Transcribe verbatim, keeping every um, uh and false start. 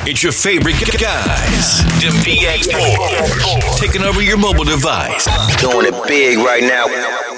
It's your favorite guys. The P A four. Taking over your mobile device. Doing it big right now.